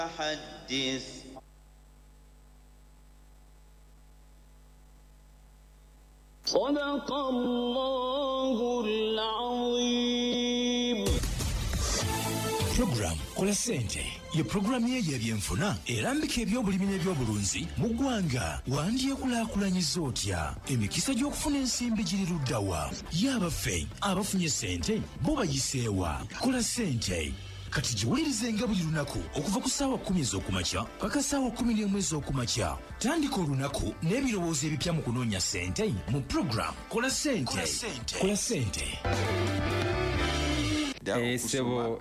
حدث صدق الله العظيم. Program Kola Sente ye program ye y'ebyenfuna erambika ebyobulimi n'ebyobulunzi mu ggwanga. Wandyekulaakulanyiza otya? Emikisa gy'okufuna ensimbi giri luddawa? Y'abaffe abafunye sente bo bayiseewa? Kola Sente kati giwulirizenga buli lunaku okuva ku ssaawa 10 ez'okumakya paka ssaawa 11 ez'okumakya. Tandika olunaku n'ebirowoozo ebipya mu kunoonya sente mu program Kola Sente. Kola Sente. Sebo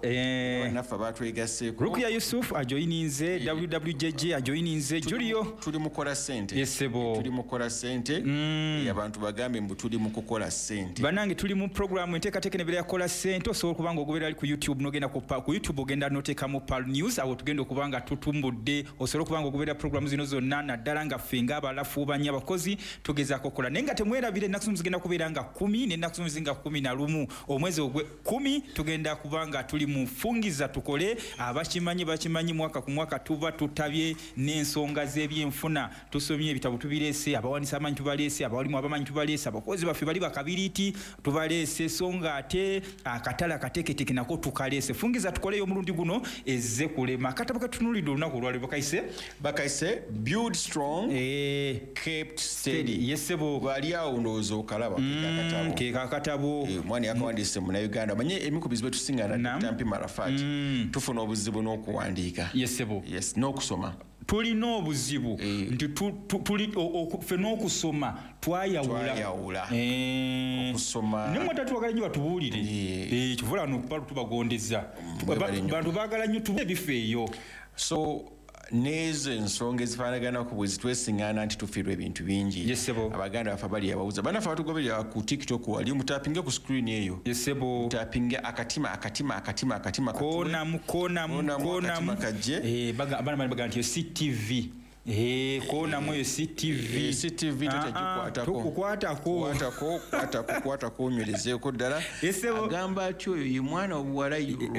Rukia Yusuf ajoininze WWJJ ajoininze Julio tuli mukola sente. Yesebo tuli mukola sente abantu bagambe mbu tuli mukola sente. Banange tuli mu program enteekateeka nebere yakola sente osobola kubanga ogobera ali ku YouTube nogenda ku YouTube ogenda noteka mu Pal News awo tugenda okubanga tutumbudde osobola kubanga ogobera program zino zonna naddala nga fenga abalafu banya abakozi tugezaako kola nenga temwerabire ennaku zigenda kubeera nga 10 n'ennaku zinga 11 omwezi ogwe 10 tugenda kubanga tuli mufungiza tukole bakimanyi mwaka ku mwaka tuba tutabye n'ensonga z'ebyenfuna tusomye ebitabo tubirese abawanisa amanyi tubalese abawalimu abamanyi tubalese abakozi baffe bali bakabiriti tubalese songa ate akatala kateketeke nako tukalese fungiza tukole yo mulundi guno ezze kulema kataba katunulidde olunaku lwali bakaise build strong kept steady. Yesebo bali awo ndowooza okalaba kakatabo mwani yakawandise mu Uganda manye emikubizi betusingana Tampi Marafat tufuna obuzibu n'okuwandiika. Yesebo yes n'okusoma tulina obuzibu nti tuli ffe n'okusoma twayawula okusoma nimwe tatuwagala nnyo batubuulire kivula n'okupalu tubagondeza bantu baagala nnyo tube ebifeeyo so nezo ensonga ezifaanaganako bwe zitwesiŋŋaana nti tufiirwa ebintu bingi. Abaganda baffe bali abawuza banafe batugoberera ku TikTok wali mutapinge ku screen eyo mutapinge akatima koonamu kajje bana baga nti yo CTV koonamu eyo CTV tukukwatako onywerezeeko ddala agamba ati oyo ye mwana obuwala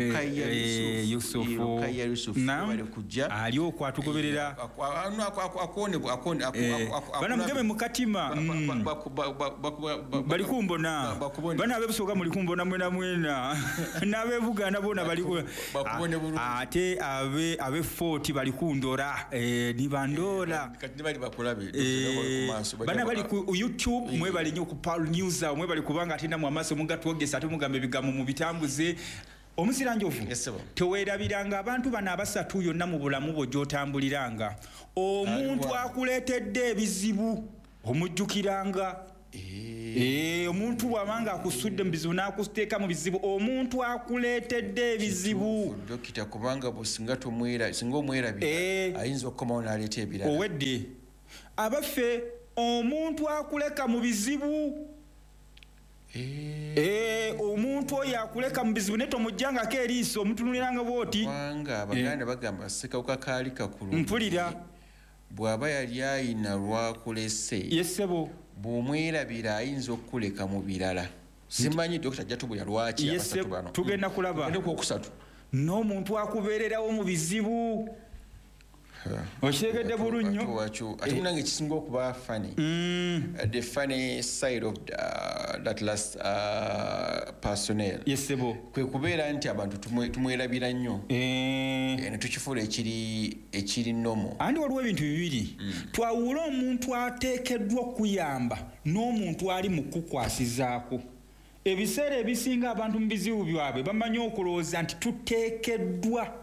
Yusufu bali kujja ali okwatugoberera bana mugeme mukatima bali kumbona bana abebusoga muli kumbona mwena n'abevugana bona bali ate abe 40 bali kundora nibandora kati bali bakulabe bana bali ku YouTube mwe bali nyo ku Pal News mwe bali kubanga atinda mu amaso mugatwogesa ate mugambe bigambo mu bitambuze omusira njovu teweerabiranga abantu bana abasatu yonna mu bulamu bwo gyotambuliranga omuntu akuleetedde ebizibu omujjukiranga omuntu bw'abanga akusudde mu bizibu n'akusteeka mu bizibu omuntu akuleetedde ebizibu dokita kubanga singa omwerabira ayinza okukomawo n'aleeta ebirala owedde abaffe omuntu akuleka mu bizibu omuntu oyo akuleka mu bizibu ne tomujjangako eriiso omutunuliranga bw'oti kubanga abaganda bagamba ssekawuka kaali kakulu mpulira bw'aba yali ayina lwakulese yesebo bw'omwerabira ayinza okukuleka mu birala simanyi dokita ajja tubulya lwaki abasatu bano tugenda kulaba okusatu n'omuntu akubeererawo mu bizibu okitegedde bulunyo ate munange ekisinga okuba funny the funny side of that last personnel yesebo kwe kubeera nti abantu tumwerabira nnyo ne tukifuula ekiri nomo andi waliwo ebintu bibiri twawula omuntu ateekeddwa okuyamba n'omuntu ali mu kukwasizaako ebiseera ebisinga abantu mu bizibu byabwe bamanyi okulowooza nti tuteekeddwa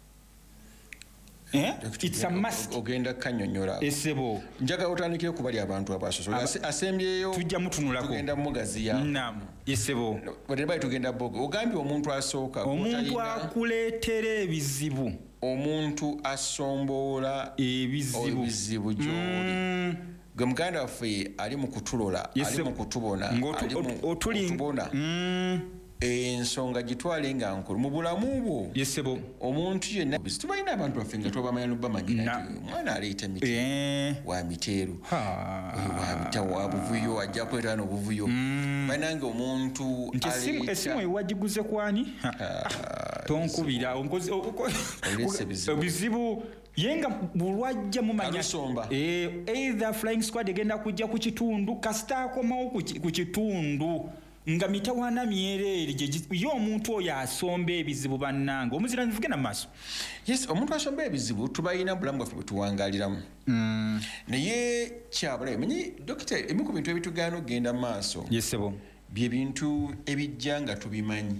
it's a must ogenda kanyonyola esebo njaga otandikire kubali abantu abasoso asembyeyo tujja mutunulako tugenda mugaziya naam esebo bali tugenda bogo ogambi omuntu asooka omuntu akuleetera ebizibu omuntu asomboola ebizibu gy'oli gwe muganda waffe ali mu kutulola ali mu kutubona ali mu kutubona ensonga gitwale nga nkulu mu bulamu bwo yesebo omuntu yenna tubalina abantu baffe nga twabamanya nobamanyira nti omwana aleeta miti wa miteeru wa buvuyo ajja kweta n'obuvuyo banange omuntu esimu ewagiguze kwani tonkubira bizibu yenga bulwajja mumanya either flying squad egenda kujja ku kitundu kasita akomawo ku kitundu nga mitawana myerere yo omuntu oyo asomba ebizibu bannanga omuzirani vugenda mu maaso yes omuntu asomba ebizibu tubalina bulamu bwaffe bwe tuwangaaliramu naye kyabulayo manyi dokita emu ku bintu ebitugaana okgenda mu maaso yesebo bye bintu ebijja nga tubimanyi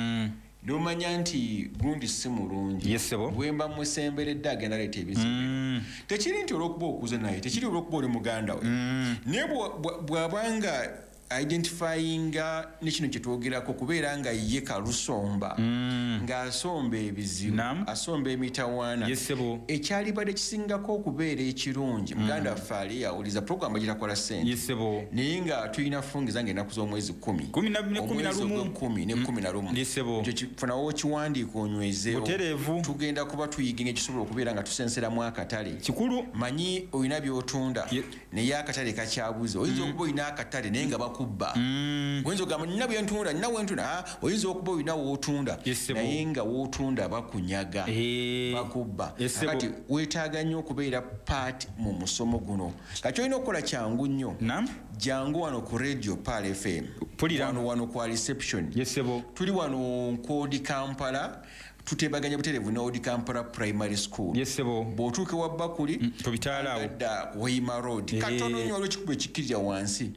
nomanya nti gundi si mulungi bwemba musemberedde agenda leeta ebizibu tekiri nti olwokuba okuze naye tekiri olwokuba oli muganda we naye bw'abanga identifyinga ne kino kyetwogerako kubeera nga ye kalusomba ng'asomba ebizibu asomba emitawaana ekyalibadde kisingako okubeera ekirungi muganda waffe ali yawuliza puroguramu bagirakola ssente naye nga tulina fungiza ng'ennaku z'omwezi 10 omwezi ogw'ekkumi n'ekkumi na lumu ekyo funawo okiwandiika onywezeewo tugenda kuba tuyiga ng'ekisobola okubeera nga tusenseramu akatale kikulu manyi olina by'otunda naye akatale kakyabuze oyinza okuba olina akatale naye nga kubba oyinza ogamba nina bwentunda nina wentunda oyinza okuba olina wootunda naye nga wootunda bakunyaga bakubba kati weetaaga nnyo okubeera paati mu musomo guno kati olina okukola kyangu nnyo jangu wano ku radio Pal FM wano kwa reception tuli wano nkodi Kampala tutebaganya buterevu na Odi Kampala Primary School bw'otuuka wa Bakuli tubitaalaawo Wayima Road katono nnyo olw'ekikubo ekikirira wansi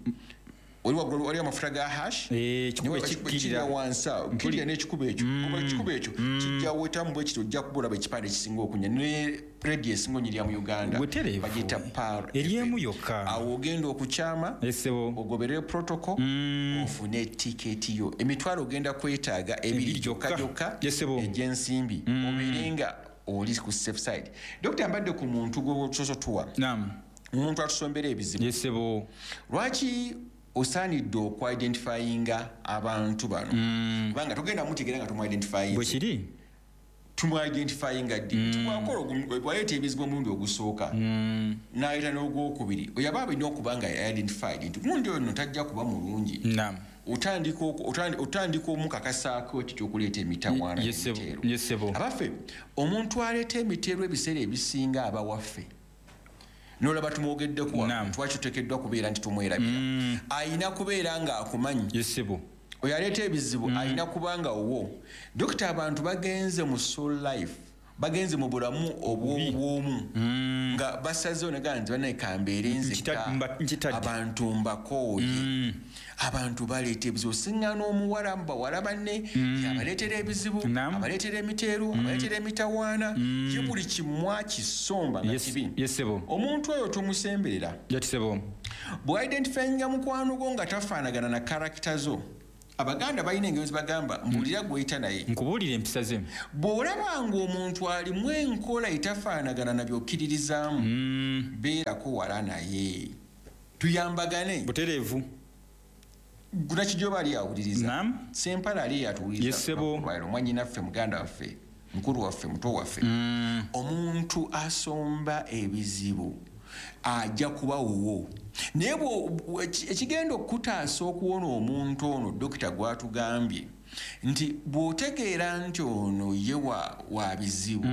wali amafuta ga hash ekikirira wansi kirya n'ekikubo ekyo ekikubo ekyo kijja wetamu bwe kityo ojja kubulaba ekipande ekisinga okunya ne radio esinga onyirya mu Uganda bagiyita Pal eryemu yokka awo ogenda okukyama ogoberere protocol ofune tiketi yo emitwalo ogenda kwetaaga ebiri gyokka gyokka egy'ensimbi obeerenga oli ku safe side Dr. mbadde ku muntu gwososotuwa omuntu atusombera ebizibu lwaki osaanidde okwidentifyinga abantu bano kubanga tugenda mutegeera nga tumuidentifyinga bwe kiri tumuidentifyinga ddi bwaleeta ebizibu omulundi ogusooka n'ayita n'ogwokubiri oyaba alina okuba nga identified nti omundi ono tajja kuba mulungi otandika omukakasaako ekyo kyokuleeta emitawaana emiteero abaffe omuntu aleeta emiteero ebiseera ebisinga abawaffe nolaba tumwogeddeko twaki tuteekeddwa kubeera nti tumwerabira ayina kubeera ng'akumanyi oyo aleeta ebizibu ayina kuba nga owo dokita abantu bagenze mu soul life bagenze mu bulamu obw'obwomu nga basazeewo negaa nti banaekambeera enzeka abantu mbakooye abantu baleeta ebizibu siŋŋana omuwala mubawala banne abaleetera ebizibu abaleetera emiteeru abaleetera emitawaana ye buli kimwa kisomba nga kibi omuntu oyo tumusemberera bw'identifyinga mukwano gwo nga tafaanagana na karakita zo abaganda balina engero zibagamba mbuulira gweyita naye nkubuulira empisa ze bw'olabanga omuntu alimu enkola etafaanagana na byokkiririzaamu beerako wala naye tuyambagane butereevu gunakijoba ali awuliriza sempala ali yatuwuliriza omwanyinaffe muganda waffe mukulu waffe muto waffe omuntu asomba ebizibu ajja kuba wuwo naye ekigenda okutaasa okuwona omuntu ono dokita gwatugambye nti bw'otegeera nti ono ye wa bizibu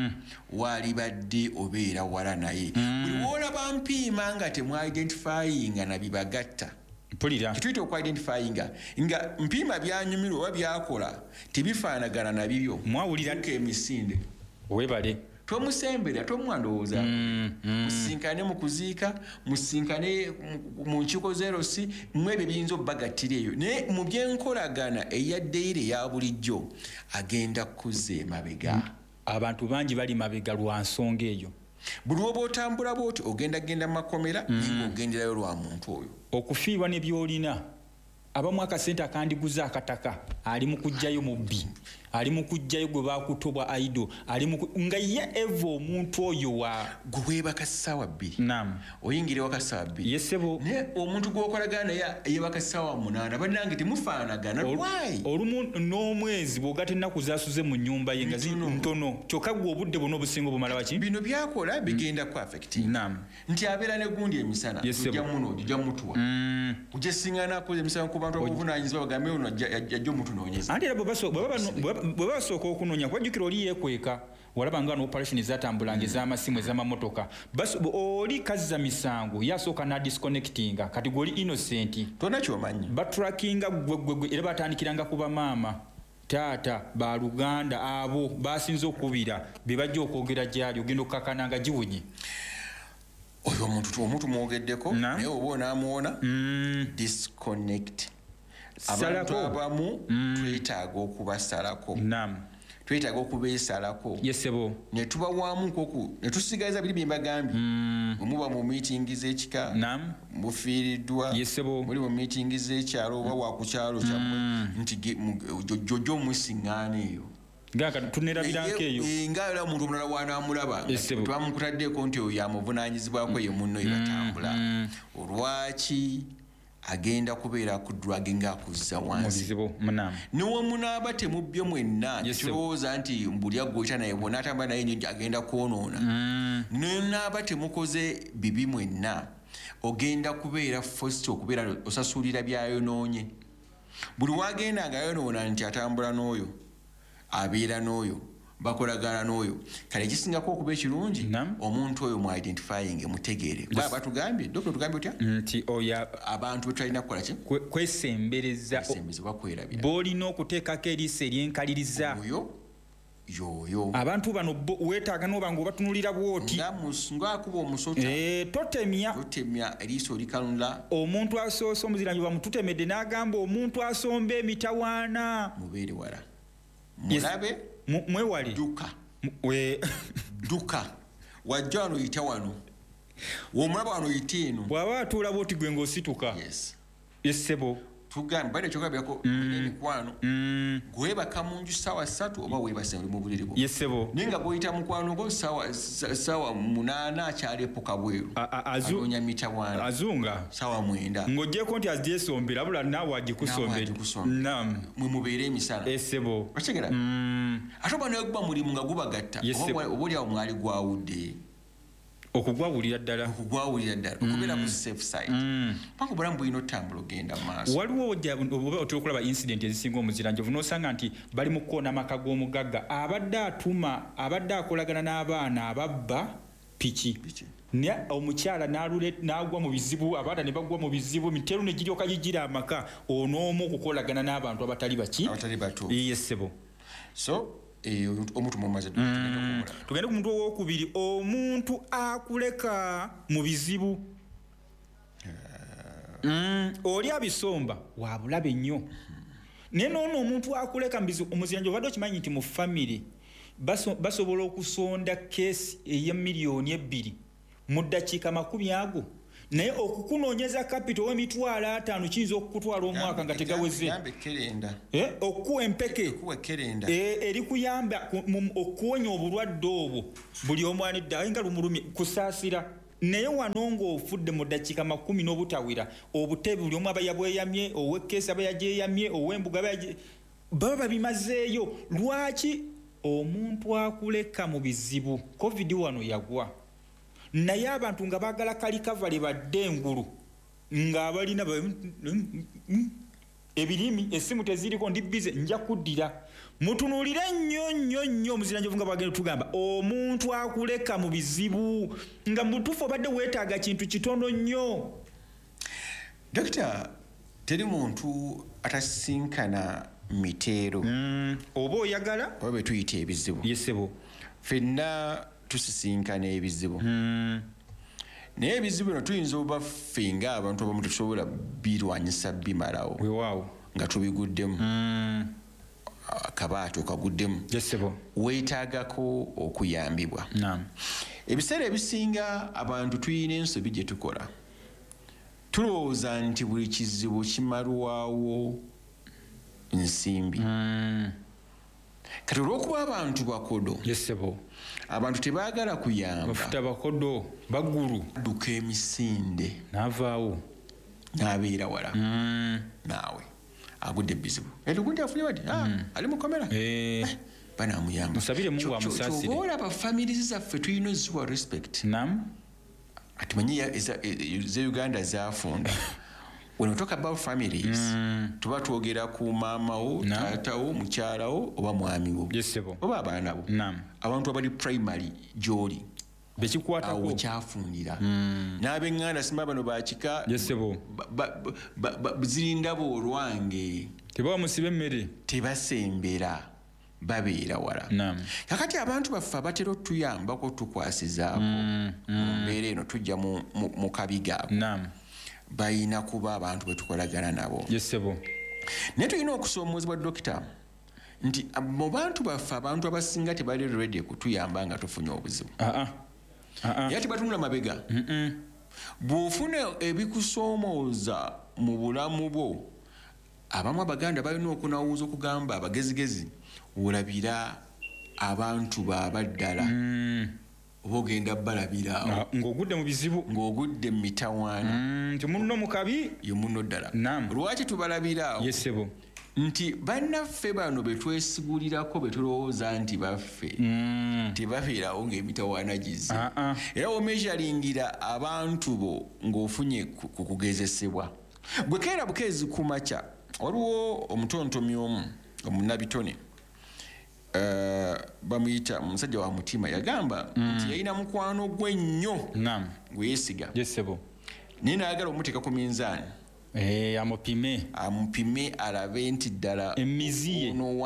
walibadde obeera wala naye buli woolaba mpiima nga temwidentifyinga na bibagatta kituyita okwidentifyinga nga mpiima byanyumirwa oba byakola tebifaanagana na bibyo mwawulirako emisinde webale tomusembera tomwandowooza musinkane mu kuziika musinkane mu nkiiko zerosi mu ebyo biyinza obbagattira eyo naye mu byenkolagana eyaddeire eya bulijjo agenda kuzza emabega abantu bangi bali mabega lwa nsonga eyo buli oba otambula bwoti ogendagenda mu makomera naye ogenderayo lwa muntu oyo okufiirwa ne byolina abamu akasente akandiguza akataka ali mu kujjayo mubbi ali mu kujjayo gwe bakutobwa idol ali mu nga ye evo omuntu oyo wa gwe bakassawa 2 naam oyingire wakassawa 2 yesebo ne omuntu gwokolagana ye bakassawa 8 bannange temufaanagana why olumu n'omwezi bwogata ennaku zaasuze mu nnyumba ye nga ntono kyokka gwe obudde buno obusinga obumala waki bino byakola bigenda ku affecting naam nti abeera ne gundi emisana ojja muno ojja mutuwa ujja singana akoze emisana ku bantu abuvunanyizibwa bagambe ono ajja omutunoonyeza anti era bwe basooka okunoonya kubajjukira oli yeekweka walaba nga n'operation ezatambulanga ez'amasimu ez'amamotoka oli kazza misango yasooka n'adisconnectinga kati gw'oli innocent tona kyomanyi batrackinga gwe era batandikiranga ku bamaama taata baluganda abo basinze okubira be bajja okwogera gyali ogenda okukakana nga giwunye oyo omuntu mwogeddeko naye oba onaamuwona disconnect abantu abamu twetaaga okubasalako twetaaga okubeesalako yesebo ne tuba waamu nkoku ne tusigaliza biri bye mbagambye muba mu miitingi z'ekika mufiiriddwa muli mu miitingi z'ekyalo oba wakukyalo kyammwe nti jjojjo musiŋŋaana eyo tunerabirako eyo ngaera omuntu omulala wanaamulaba twamukutaddeeko nti oyo yamuvunaanyizibwako ye munno ebatambula olwaki agenda kubeera ku drug ng'akuzza wansi niwe munaaba temubbye mwenna kirowooza nti mbuli aggwita naye bwona atambula naye nyo agenda kwonoona nenaaba temukoze bibi mwenna ogenda kubeera fosti okubeera osasulira byayonoonye buli wagenda nga yonoona nti atambula n'oyo abeera n'oyo bakolagana n'oyo kale kisingako okuba ekirungi omuntu oyo mu identifying mutegeere kuba batugambye dokita tugambye otya nti oyo abantu betulina kukola ki kwesemberezebwa kwerabira b'olina okuteekako eriisa eryenkaliriza yoyo abantu bano weetaaga n'oba nga obatunulira bwoti ng'akuba omusota totemya eriisa olikanula omuntu asoose omuziranyi bamututemedde n'agamba omuntu asomba emitawaana mubeere wala mulabe mwewale duka wajja wano yita wano womulaba wano yita eno bw'aba atuula bwoti gwe ng'osituka yesebo tugambe bade kyogambirako emikwano gwebaka mu nju ssaawa 3 oba weebase oli mu buliri bwo yesebo naye nga bw'oyita mukwano gwo ssaawa 8 akyali epoka bweru anonya mitawaana azunga ssaawa 9 ng'oggyeko nti agyesombera bula naawe agikusombera mwe mubeere emisana esebo okitegeera ate oba naye guba mulimu nga gubagatta oba oliawo mwali gwawudde okugwawulira ddala okubeera ku safe side panga obulamu bulina otambula ogenda mu maaso waliwo oba otera okulaba incident ezisinga omuziranjovu n'osanga nti bali mu kukoona amaka g'omugagga abadde akolagana n'abaana ababba piki naye omukyala n'agwa mu bizibu abaana ne bagwa mu bizibu miteru ne giryoka gigira amaka onoomu okukolagana n'abantu abatali bato yesebo so omuntu mumaze tugende ku muntu owokubiri omuntu akuleka mu bizibu oli abisomba wabulabe nnyo naye noono omuntu akuleka mu bizibu omuziranja obadde okimanyi nti mu famire basobola okusonda keesi eya $2,000,000 mu ddakiika 10 ago naye okukunoonyeza kapito w'emitwalo 5 kiyinza okukutwala omwaka nga tegaweze okukuwa empeke eri kuyamba okuwonya obulwadde obwo buli omwana edda nga lumulumi kusaasira naye wano ng'ofudde mu ddakiika 10 n'obutawera obutebe buli omu aba yabweyamye ow'ekkeesi aba yagyeyamye ow'embuga baba babimazeeyo lwaki omuntu akuleka mu bizibu covid wano yagwa naye abantu nga baagala kalikavale badde engulu ng'abalina ebirimi essimu teziriko ndi bize nja kuddira mutunuulire nnyo omuziranjovu nga bagenda tugamba omuntu akuleka mu bizibu nga mutuufu obadde weetaaga kintu kitono nnyo dokita teri muntu atasinkana miteero oba oyagala oba betuyita ebizibu yesebo fenna tusisinkana ebizibu naye ebizibu bino tuyinza oba ffe ng'abantu abamu tetusobola birwanyisa bimalawo weewaawo nga tubiguddemu akabaati okaguddemu weetaagako okuyambibwa ebiseera ebisinga abantu tuyina ensobi gye tukola tulowooza nti buli kizibu kimalwawo nsimbi kati olw'okuba abantu bakodo abantu tebaagala kuyamba bafuta bakodo baggulu duka emisinde n'avaawo n'abeera wala naawe agudde bizibu etugundi afunye bati ali mu kamera banamuyamba musabire Mungu amusaasire olaba family zaffe tulina oziwa respect atimanyi ze Uganda zafunda. When we talk about families, tuba twogera ku maamawo, taatawo, mukyalawo oba mwamiwo. Oba abaana bo. Abantu abali primary gy'oli. Bekikwatako kyafundira. N'ab'eŋŋanda simba bano baakika zirinda boolwange. Tebamusiba emmere. Tebasembera. Babeera wala. Kakati abantu baffe abatera otuyambako tukwasizaako. Mbeera eno tujja mu kabiga. Bayina kuba abantu betukolagana nabo. Naye tulina okusoomozebwa dokita nti mu bantu baffe abantu abasinga tebali ready kutuyamba nga tufunye obuzibu. Era tebatunula mabega. Bw'ofuna ebikusoomooza mu bulamu bwo, abamu Abaganda balina okunawuza okugamba abagezigezi olabira abantu babaddala. Ogenda balabira ng'ogudde mu bizibu ng'ogudde mu mitawaana nti munno mukabi ye munno ddala. Lwaki tubalabira nti bannaffe bano betwesigulirako betulowooza nti baffe tebabeerawo ng'emitawaana gize. Era womeesyalingira abantu bo ng'ofunye ku kugezesebwa. Gwe keera bukeezi ku makya waliwo omutontomi omu omunnabitone bamuyita omusajja wa mutima yagamba nti yalina mukwano gwe nnyo gwe yeesiga naye naagala omuteeka ku minzaani amupime alabe nti ddala emizi ye ono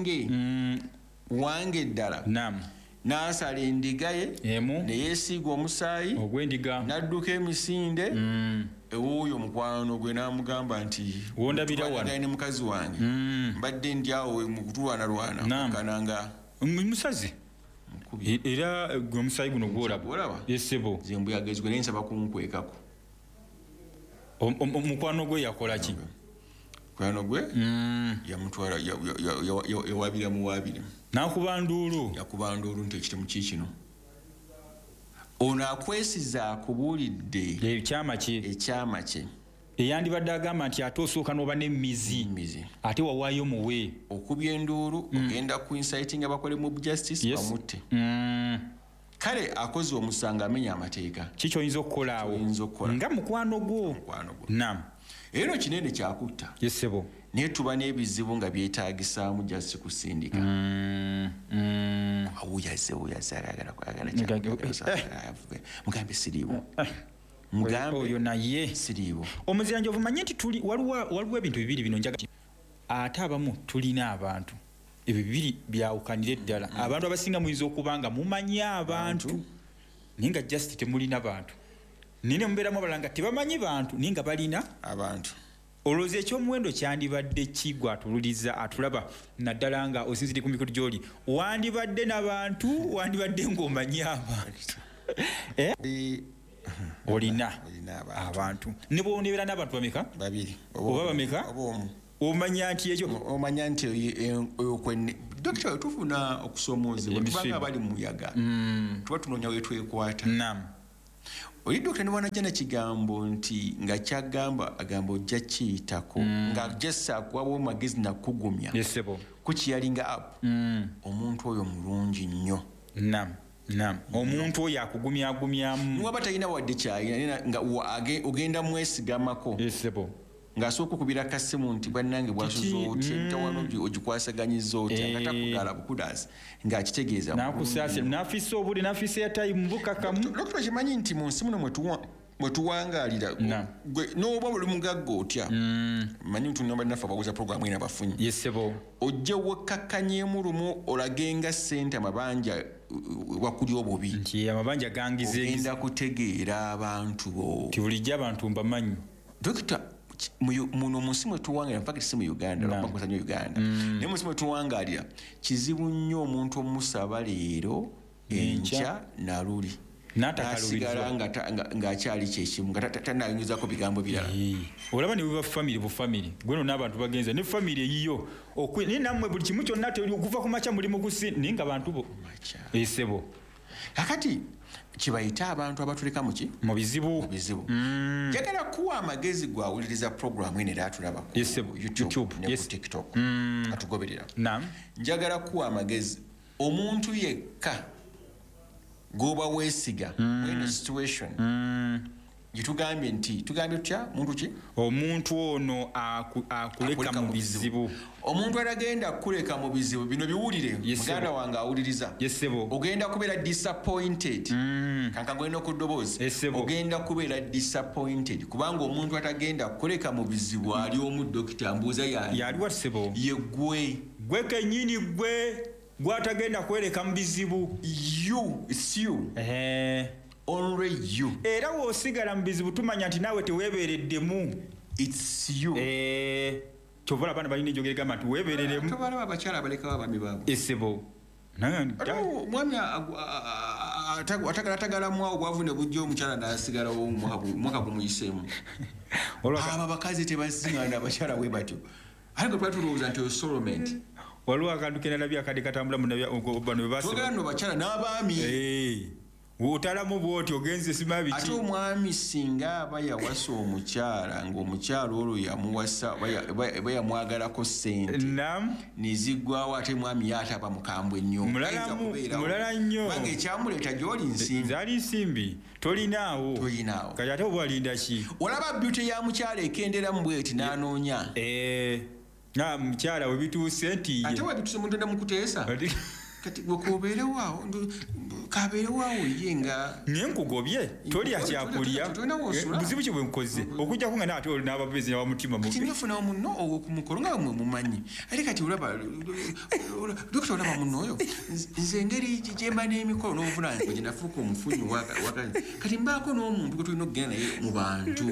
wange ddala n'asala endiga ye ne yeesiiga omusaayi ogw'endiga n'adduka emisinde ewuuyo mukwano gwe n'amugamba nti wondabira wano ne mukazi wange mbadde ndyawo mu kutulwanalwana kananga musazi era gwe omusaayi guno gwolaba yesebo zembuyagezwe naye nsaba kunkwekako. Mukwano gwe yakola ki? Mukwano gwe yamutwala yawabira muwabire n'akuba nduulu yakuba nduulu nti ekitemu kikino ono akwesiza akubuulidde ekyama kye eyandibadde agamba nti ate osooka n'oba n'emmizi ate wawaayo muwe okubya enduulu ogenda ku inciting abakole mu justice bamutte. Kale akoze omusango amenya amateeka kiki oyinza okukola awo nga mukwano gwo. Eno kinene kyakutta yesebo naye tuba n'ebizibu nga byetaagisaamu jasi kusindika. Awuyaze mugambe siriiwo oyo naye siriiwo omuzira omanyi nti waliwo ebintu bibiri bino njaga ate abamu tulina abantu ebyo bibiri byawukanire ddala. Abantu abasinga muyinza okuba nga mumanyi abantu naye nga just temulina bantu. Nine mubeeramu abalala nga tebamanyi bantu naye nga balina abantu. Olowooza ekyomuwendo kyandibadde ki gwe atululiza atulaba naddala nga osinzidde ku mikutu gy'oli wandibadde n'abantu wandibadde ng'omanyi abantu olina abantu ne bw'onebeera n'abantu bameka babiri oba bameka omanya nti ekyo omanya nti okwenne dokita tufuna okusoomoozebwa tubanga abali mu muyaga tuba tunoonya wetwekwata. Oli dokita ne wanajja n'ekigambo nti nga kyagamba agamba ojja kiyitako nga jessa akuwawo magezi nakugumya ku kiyalinga app omuntu oyo mulungi nnyo. Omuntu oyo akugumyagumyamu niwaba talina wadde kyayina nga ogenda mwesigamako ng'asooka okubira kasimu nti bannange bwasuza otya emitawaano ogikwasaganyiza otya nga takugala bukudaasi ng'akitegeeza nakusaasira nafisa obuli nafisa yatayimu bukakamu. Dokita kimanyi nti mu nsi muno mwe tuwangaalira n'oba buli mugagga otya manyi nti nabannaffe abaguza puroguramu ena bafunye ojja wekkakkanyeemu lumu olagenga ssente amabanja wakuli obubi nti amabanja gangize ogenda kutegeera abantu bo ti bulijjo abantu mbamanyi. Dokita muno munsi mwe tuwangaalira mpaka si mu Uganda bakusanya Uganda naye munsi mwe tuwangaalira kizibu nnyo omuntu omusaba leero enkya naluli n'asigala ng'akyali kyekimu nga tanayinzako bigambo birala. Olaba ne bwe family bufamily gweno n'abantu bagenza ne family eyiyo naye nammwe buli kimu kyonna okuva ku makya mulimu gusi naye nga bantu bo esebo kakati kibayita abantu abatuleka mu bizibu. Njagala kuwa amagezi gwawuliriza programu eno era atulaba ku YouTube ne ku TikTok atugoberera. Njagala kuwa amagezi omuntu yekka goba weesiga in a situation gitugambye nti tugambye tutya muntu ki omuntu ono akuleka mu bizibu. Omuntu atagenda kuleka mu bizibu bino biwulire muganda wange awuliriza ogenda kubeera disappointed kanka ngwenda okuddoboozi ogenda kubeera disappointed kubanga omuntu atagenda kuleka mu bizibu ali omu dokita mbuuza yaliwa sebo ye gwe kennyini gwe gwatagenda kwereka mu bizibu. It's you. Only you. Era w'osigala mu bizibu tumanya nti naawe teweebeereddemu. It's you. Kyovala abaana balina enjogera egamba nti weebeereremu. Tobalaba abakyala abalekawo abaami baabwe. Esebo. Mwami atagala mwawo bwavu ne bujja omukyala n'asigalawo omwaka gumuyiseemu. Abo abakazi tebasiŋŋana abakyala bwe batyo. Ate gwe tuba tulowooza nti oyo soulmate. Waliwo akantu ke nalabye akadde katambula bano bwe baseba. Togera nno bakyala n'abaami. Otalamu bwoti ogenze sima biki. Ate omwami singa aba yawasa omukyala ng'omukyala olwo yamuwasa eba yamwagalako ssente neziggwawo ate mwami yaataba mukambwe nnyo. Mulala nnyo. Kubanga ekyamuleeta gy'oli nsimbi. Zaali nsimbi. Tolinaawo. Kati ate oba walinda ki? Olaba byute ya mukyala ekenderamu bweti n'anoonya. Mukyala we bituuse nti ate webituuse mundonda mukuteesa kati bwekubeerewaawo kabeerewaawo ye nga naye nkugobye tolya kyakulya buzibu ki bwe nkoze okujjako nga naate oli n'ababezi n'abamutima kati nafuna munno okumukolo nga mwe mumanyi ate kati olaba dokita olaba munno oyo nze engeri gyemba n'emikolo n'obuvunaanyizibwa gye nafuuka omufunyi kati mbaako n'omuntu gwe tulina okugenda naye mu bantu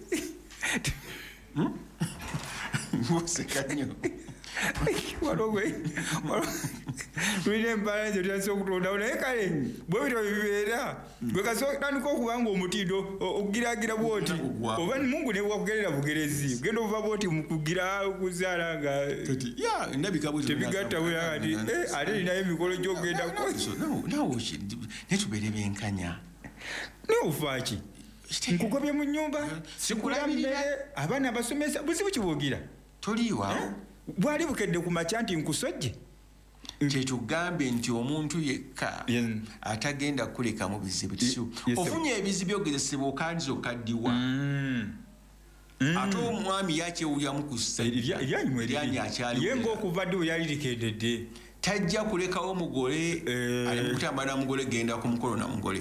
Museka nnyo. Walogwe. Tulina embala nze tutandise okutondawo naye kale bwe bityo bibeera gwe kasooka okubanga omutindo okugiraagira bwoti oba Mungu ne bwakugerera bugerezi genda ova bwoti mu kugira okuzaala nga tebigatta bwera kati ate erinayo emikolo gy'ogendako naye tubeere benkanya naye ofaaki nkugobye mu nnyumba sikulammere abaana abasomesa buzibu kibwogira toliiwaawo bwali bukedde ku makya nti nkusojje kyetugambye nti omuntu yekka atagenda kuleka mu bizibu tisu ofunye ebizibu ogezesebwa okandiza okaddiwa ate omwami yakyewulyamu ku eryanyi akyaliye ng'okuva ddi we yali likededde tajja kulekawo omugole ali mukutamba na mugole genda ku mukolo na mugole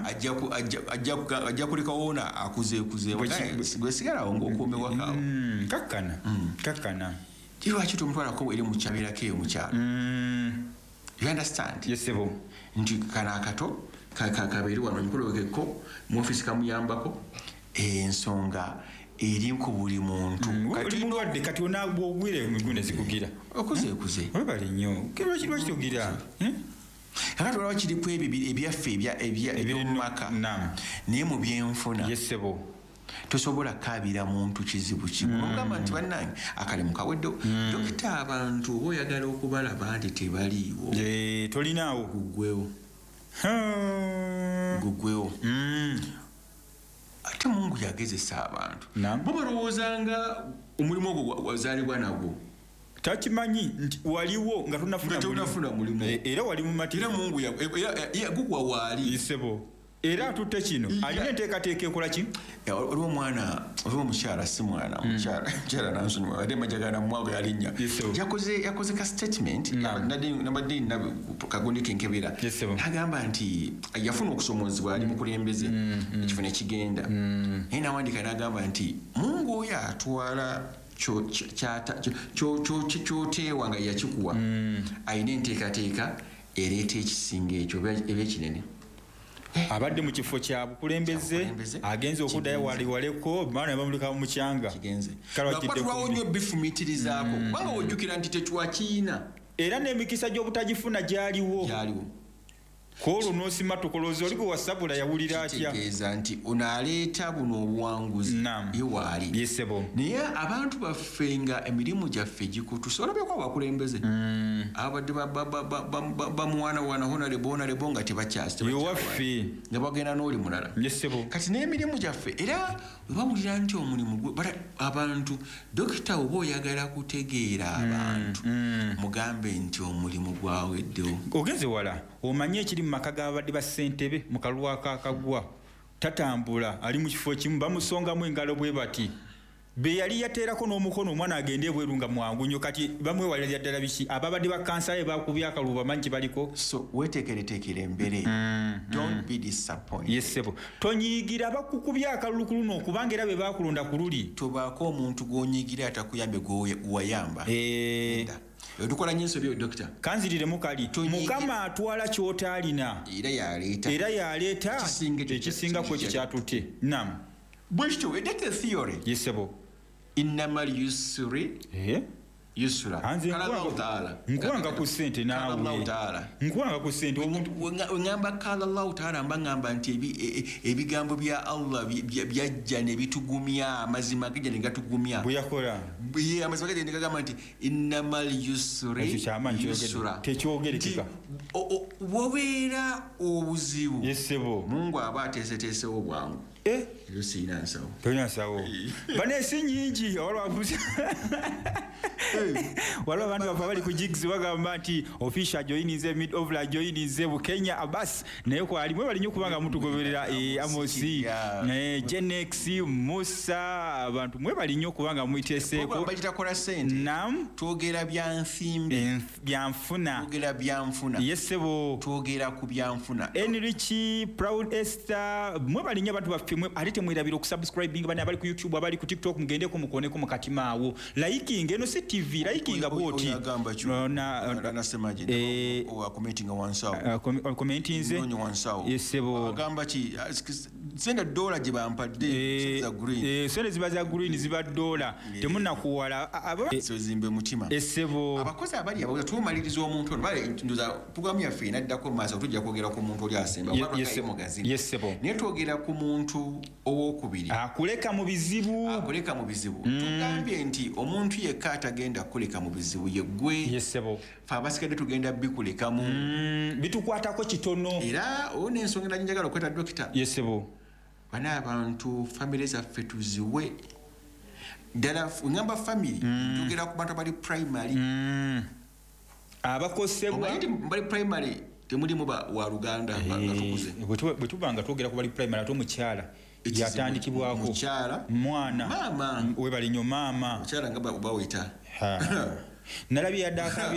ajja kulekawo na akuzeekuzeewo gwe sigalawo ng'okuume wakaawo kakkana lwaki tomutwalako eri mukyabirako eyo mukyalo you understand yesebo nti kana akato kabeeri wano emikolo wekeko mu ofisi kamuyambako ensonga eri ku buli muntu mulwadde kati onaabwogwire migune zikugira okuzeekuze webali nnyo lwaki tugira kakati olaba kiriku ebyaffe ebyomumaka naye mu byenfuna yesebo tosobola kaabira muntu kizibu kimu ogamba nti bannange akalimu kaweddewo dokita abantu oba oyagala okubalaba nti tebaliiwo tolinaawo guggwewo ate Mungu yagezesa abantu bo balowoozanga omulimu ogwo wazaalibwa nagwo takimanyi nti waliwo nga tonafuna mulimu era wali mu matira Mungu gugwa waali isebo era atutte kino alina enteekateeka ekola ki oliwo omwana oliwo omukyala si mwana mukyala nansonyiwa ate majagana mumwago yalinnya yakoze ka statement nabadde nina kagundi kenkebera nagamba nti yafuna okusomozebwa ali mukulembeze ekifo nekigenda naye nawandika nagamba nti Mungu oyo atwala kyoteewa nga yakikuwa alina enteekateeka ereeta ekisinga ekyo eba ekinene abadde mu kifo kya bukulembeze agenze okuddayo waliwaleko maana bamuleka mu kyanga kalwakitwawo nnyo bifumitirizaako kubanga wojjukira nti tetwakiina era n'emikisa gy'obutagifuna gyaliwo Kolo nosima tukolozo oli ku WhatsApp la yawulira atya kitegeeza nti onaleeta buno obuwanguzi yewaali yesebo naye abantu baffe nga emirimu gyaffe gikutusolabeko abakulembeze abadde bamuwaanawaana honalebo nga tebakyasi nga bagenda n'oli mulala kati n'emirimu gyaffe era webawulira nti omulimu abantu dokita oba oyagala kutegeera abantu mugambe nti omulimu gwaweddewo ogenze wala omanye ekiri mu maka g'abadde ba ssentebe mu kalulu akakagwa tatambula ali mu kifo kimu bamusongamu engalo bwe bati be yali yateerako n'omukono omwana agende ebweru nga mwangu nnyo kati bamwewalira ddala biki ababadde ba kansa ye bakubya akalubu bamanyi kibaliko so weteekereteekera embere don't be disappointed yesebo tonyiigira bakukubya akalulu ku luno okubanga era be bakulonda ku luli tobaako omuntu gw'onyiigira atakuyambe gwewayamba tukola nyenso byo doctor kanziriremu kali mukama atwala kyotaalina era yaleeta ekisinga ku ekyo kyatutte nam bwekityo edete theory yesebo innamal yusri yusra nkuwanga ku ssente naawe nkuwanga ku ssente ngamba kala Allahu taala mbangamba nti ebigambo bya Allah byajja ne bitugumya amazima gajja ne gatugumya bwe yakola amazima gajja ne gagamba nti innamal yusri yusra tekyogerekeka wobeera obuzibu yesebo Mungu aba ateeseteesewo bwangu Luciana nsawo. Tolina nsawo. Bane si nyingi olwabuza. Waliwo abantu bafa bali ku jigs bagamba nti official join ze mid of la join ze bu Kenya abas naye ko ali mwe bali nyo kubanga mutugoberera Amosi Genex Musa abantu mwe bali nyo kubanga muiteseeko bajita kola sente nam twogera bya nfimbi byanfuna twogera byanfuna yesebo twogera ku byanfuna Enrichi Proud Esther mwe bali nyo abantu bafe mwe alite mwirabiro ku subscribing bane abali ku YouTube abali ku TikTok mugende ko mukone ko mukatima awo liking eno si TV liking aboti nasemaje commenting wansawo commenting ze yesebo agamba ki senda dollar je bampadde za green senda ziba za green ziba dollar temuna kuwala so zimbe mutima yesebo abakozi abali abaza tumaliriza omuntu bale nduza programu ya fina ddako maza tujja kwogera ku muntu oli asemba yesebo ne twogera ku muntu owokubiri akuleka mu bizibu tugambye nti omuntu yekka atagenda kuleka mu bizibu yeggwe yesebo fa basikade tugenda bikulekamu bitukwatako kitono era one ensonga njagala okweta dokita yesebo bana abantu family zaffe tuziwe ddala ngamba family tugera ku bantu bali primary abakosebwa bali primary temulimu wa Luganda batukuze bwe tubanga twogera ku bali primary ato mukyala yatandikibwako mukyala mwana mama we bali nyo mama mukyala ngaba ubawita nalabi yadaka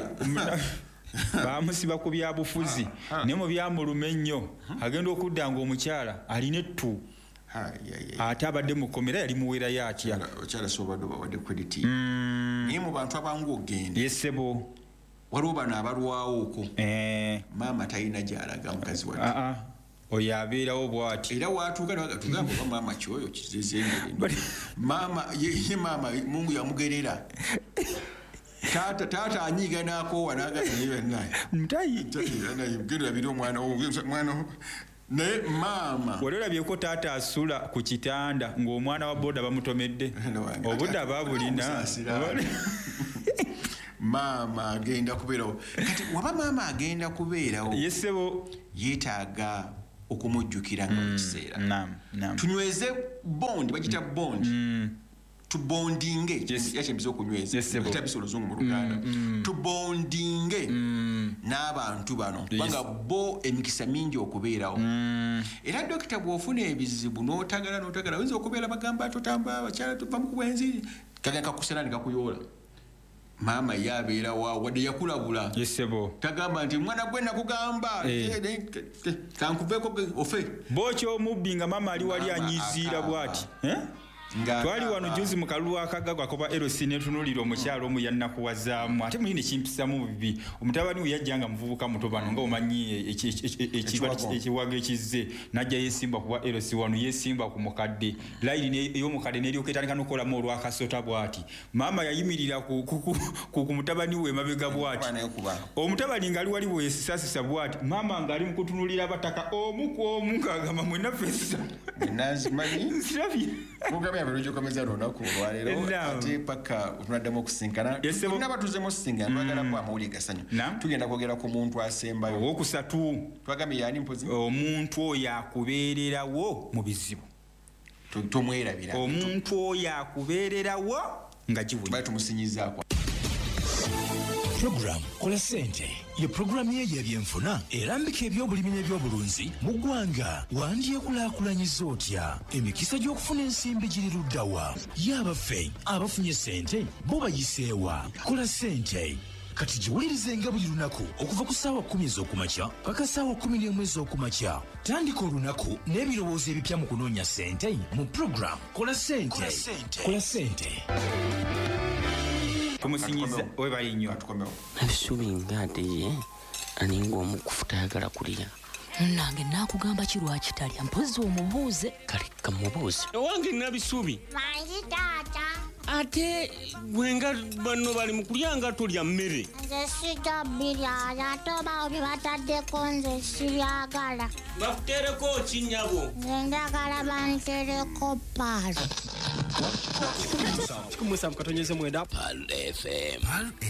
bamusiba ku byabufuzi ne mu byamulume nnyo agenda okuddanga omukyala aline ettu ate abadde mukomera yali muwera yatya okyala sobadde bawadde credit naye mu bantu abangu ogende yesebo waliwo bano abalwawo okwo maama talina gy'alaga mukazi wadde oyo abeerawo bw'ati era watuuka tugamba oba maama kyoyo kizezengere maama ye maama Mungu yamugerera taata anyiiga n'akoowa n'agagenda omwana naye maama wali olabyeko taata asula ku kitanda ng'omwana wa boda bamutomedde obudde ababulina maama agenda kubeerawo kati waba maama agenda kubeerawo yesebo yeetaaga okumujjukira nga mukiseera tunyweze bond bagita bond tubondinge yakyembiza okunyweza kitabisa oluzungu mu Luganda tubondinge n'abantu bano kubanga bo emikisa mingi okubeerawo era dokita bw'ofuna ebizibu n'otagala oyinza okubeera bagamba totambula abakyala tuva mu kubwenzi kagenda kakusera ne kakuyoola maama yabeera wadde yakulabula yesebo tagamba nti mwana gwe nakugamba kankuveeko ofe bokyo omubbi nga maama ali wali anyiziira bw'ati twali wano juzi mu kalulu akagagwa koba LC netunulira omukyalo omu yannakuwazaamu ate mulini kimpisamu bibi omutabani we yajja nga muvubuka muto bano nga omanyi ekiwago ekizze najja yesimba kuba LC wano yesimba ku mukadde layini ey'omukadde neryoka etandika n'okukolamu olwakasota bw'ati maama yayimirira ku mutabani we emabega bw'ati omutabani ng'ali wali bwesisasisa bw'ati maama ng'ali mu kutunulira abataka omu ku omu ng'agamba mwenna fesa Komeza lunaku olwaleero ate paka tunaddamu okusinkana n'abatuuzemu okusinkana twagalamu amawulire gasanyu tugenda kwogera ku muntu asembayo owokusatu twagambye yani mpozi omuntu oyo akubeererawo mu bizibu tomwerabira omuntu oyo akubeererawo nga gibuli tumusinyizaako Program Kola Sente ye programu ye y'ebyenfuna erambika ebyobulimi n'ebyobulunzi mu ggwanga wandyekulaakulanyiza otya emikisa gy'okufuna ensimbi giri luddawa y'abaffe abafunye sente bo bayiseewa Kola Sente kati giwulirizenga buli lunaku okuva ku ssaawa 10 ez'okumakya paka ssaawa 11 ez'okumakya tandika olunaku n'ebirowoozo ebipya mu kunoonya sente mu program Kola Sente. Kola Sente. Kumusinyiza we bali nnyo ebisubi ng'ate ye aninga omukufu tayagala kulya nange nakugamba kirwaki talya mpozi omubuuze kale kamubuuze owange nabisubi mangi taata ate gwenga banno bali mu kulya nga tulya mmere nze sijja birya ate obawo bye bataddeko nze sibyagala bakutereko ki nnyabo nze njagala bantereko paalo Kumusa mkatonyeze mwenda Pal FM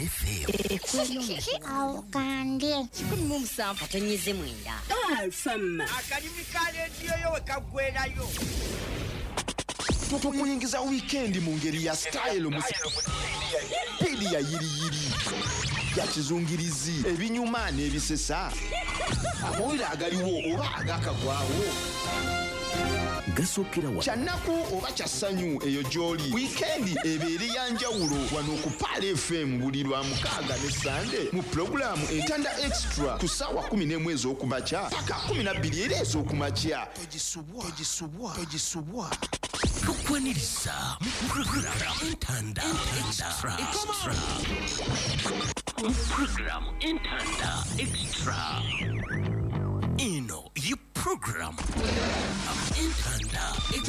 awukandye kumusa mkatonyeze mwenda FM akalimikale ndiyo yowe kagwerayo tukuyingiza weekend mu ngeri ya style pili ya yiriyiri ya kizungirizi ebinyuma n'ebisesa amawulire agaliwo oba agakagwawo gasokera wa kyanaku oba kyasanyu eyo gy'oli wiikendi ebeera yanjawulo wano ku Pal FM buli lwa 6 ne Sande mu pulogulaamu entanda extra ku ssaawa 11 ez'okumakya paka 12 era ez'okumakya togisubwa tukwaniriza mu pulogulaamu entanda extra pulogulaamu entanda extra ino ye program Entanda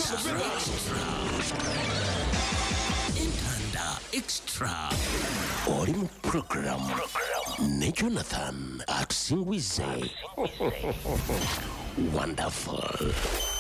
Extra oli mu program ne Jonathan atusingwize wonderful